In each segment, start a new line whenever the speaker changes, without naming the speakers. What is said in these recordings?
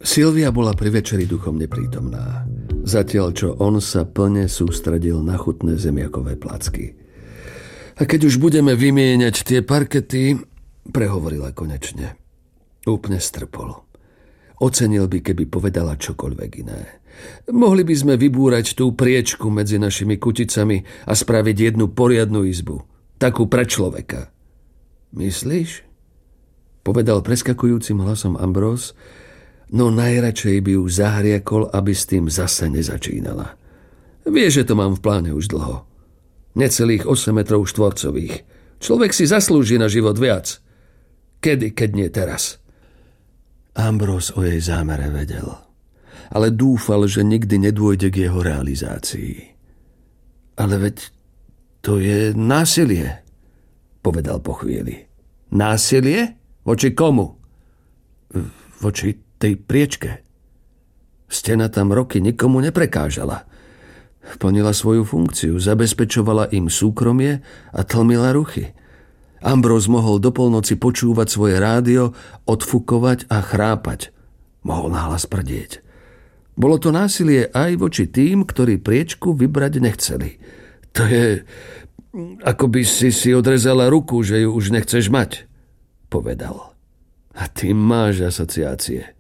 Silvia bola pri večeri duchom neprítomná, zatiaľ čo on sa plne sústredil na chutné zemiakové placky. A keď už budeme vymieňať tie parkety, prehovorila konečne. Úplne strpol. Ocenil by, keby povedala čokoľvek iné. Mohli by sme vybúrať tú priečku medzi našimi kuticami a spraviť jednu poriadnu izbu. Takú pre človeka. Myslíš? Povedal preskakujúcim hlasom Ambrós, no najradšej by ju zahriekol, aby s tým zase nezačínala. Vieš, že to mám v pláne už dlho. Necelých 8 metrov štvorcových. Človek si zaslúži na život viac. Kedy, keď nie teraz? Ambrós o jej zámere vedel, ale dúfal, že nikdy nedôjde k jeho realizácii. Ale veď to je násilie, povedal po chvíli. Násilie? Voči komu? Voči tej priečke. Stena tam roky nikomu neprekážala. Plnila svoju funkciu, zabezpečovala im súkromie a tlmila ruchy. Ambrós mohol do polnoci počúvať svoje rádio, odfukovať a chrápať. Mohol nahlas prdieť. Bolo to násilie aj voči tým, ktorí priečku vybrať nechceli. To je, ako by si odrezala ruku, že ju už nechceš mať, povedal. A ty máš asociácie.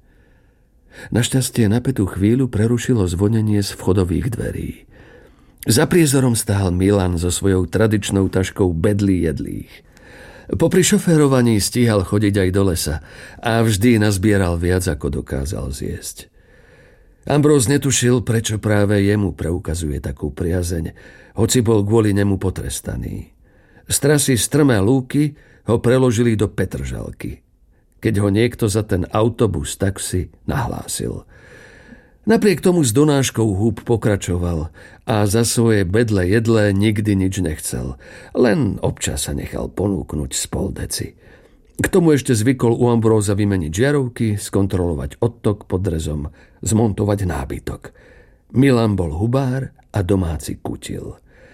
Našťastie napätú chvíľu prerušilo zvonenie z vchodových dverí. Za priezorom stál Milan so svojou tradičnou taškou bedlí jedlých. Popri šoférovaní stíhal chodiť aj do lesa a vždy nazbieral viac, ako dokázal zjesť. Ambrós netušil, prečo práve jemu preukazuje takú priazeň, hoci bol kvôli nemu potrestaný. Z trasy strmé lúky ho preložili do Petržalky, keď ho niekto za ten autobus taxi nahlásil. Napriek tomu s donáškou húb pokračoval a za svoje bedle jedle nikdy nič nechcel. Len občas sa nechal ponúknuť z pol deci. K tomu ešte zvykol u Ambróza vymeniť žiarovky, skontrolovať odtok pod drezom, zmontovať nábytok. Milan bol hubár a domáci kutil.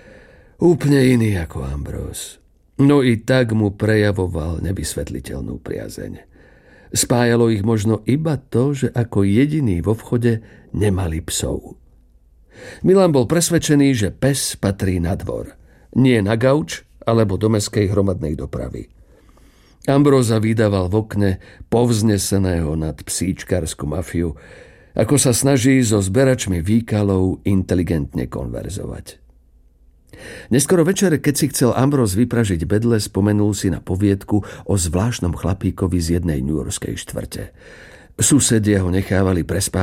Úplne iný ako Ambróz. No i tak mu prejavoval nevysvetliteľnú priazeň. Spájalo ich možno iba to, že ako jediný vo vchode nemali psov. Milan bol presvedčený, že pes patrí na dvor. Nie na gauč alebo do mestskej hromadnej dopravy. Ambróza vydával v okne povzneseného nad psíčkarskú mafiu, ako sa snaží so zberačmi výkalov inteligentne konverzovať. Neskoro večer, keď si chcel Ambróz vypražiť bedle, spomenul si na poviedku o zvláštnom chlapíkovi z jednej newyorskej štvrte. Susedia ho nechávali prespávať